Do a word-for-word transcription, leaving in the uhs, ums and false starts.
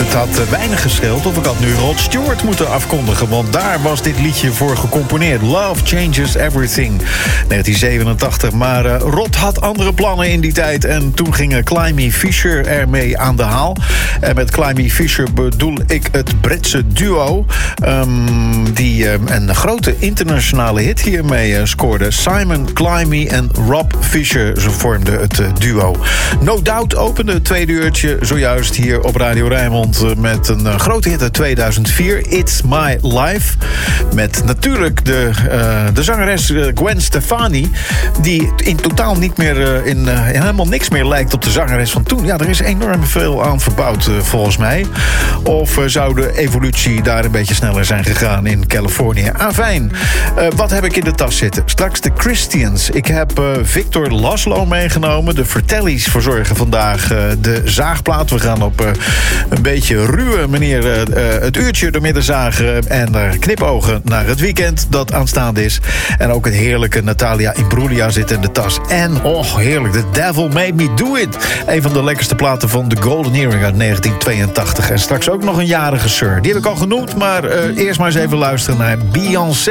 Het had weinig gescheeld of ik had nu Rod Stewart moeten afkondigen, want daar was dit liedje voor gecomponeerd. Love Changes Everything, negentien zevenentachtig. Maar uh, Rod had andere plannen in die tijd en toen ging Climby Fisher ermee aan de haal. En met Climby Fisher bedoel ik het Britse duo um, die uh, een grote internationale hit hiermee uh, scoorde. Simon Climby en Rob Fisher, ze vormden het uh, duo. No Doubt opende het tweede uurtje zojuist hier op Radio Rijnmond uh, met een uh, grote hit uit tweeduizend vier, It's My Life. Met natuurlijk de, uh, de zangeres uh, Gwen Stefani, die in totaal niet meer uh, in, uh, in helemaal niks meer lijkt op de zangeres van toen. Ja, er is enorm veel aan verbouwd uh, volgens mij. Of uh, zou de evolutie daar een beetje sneller zijn gegaan in Californië? Afijn, uh, wat heb ik in de tas zitten? Straks de Christians. Ik heb uh, Victor Laszlo meegenomen. De Vertellies verzorgen vandaag uh, de zaagplaat. We gaan op uh, een beetje ruwe manier uh, uh, het uurtje doormidden zagen en uh, knipogen naar het weekend dat aanstaande is. En ook het heerlijke Natalia Imbruglia zit in de tas. En, oh heerlijk, The Devil Made Me Do It. Een van de lekkerste platen van The Golden Earring uit negentien tweeëntachtig. En straks ook nog een jarige Sir. Die heb ik al genoemd, maar uh, eerst maar eens even luisteren naar Beyoncé.